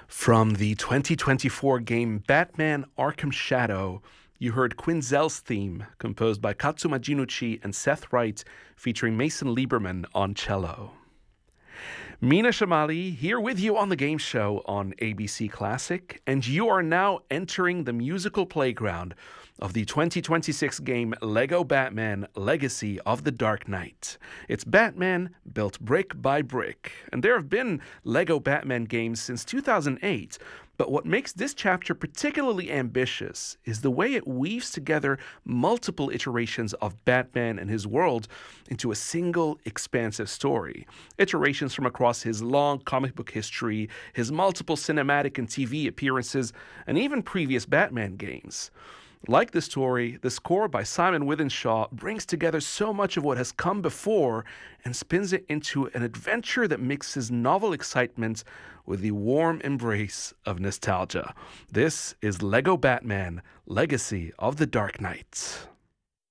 From the 2024 game Batman Arkham Shadow, you heard Quinzel's theme, composed by Katsuma Jinuchi and Seth Wright, featuring Mason Lieberman on cello. Mina Shamali here with you on the game show on ABC Classic, and you are now entering the musical playground of the 2026 game Lego Batman Legacy of the Dark Knight. It's Batman built brick by brick, and there have been Lego Batman games since 2008, but what makes this chapter particularly ambitious is the way it weaves together multiple iterations of Batman and his world into a single expansive story. Iterations from across his long comic book history, his multiple cinematic and TV appearances, and even previous Batman games. Like the story, the score by Simon Withenshaw brings together so much of what has come before and spins it into an adventure that mixes novel excitement with the warm embrace of nostalgia. This is Lego Batman: Legacy of the Dark Knight.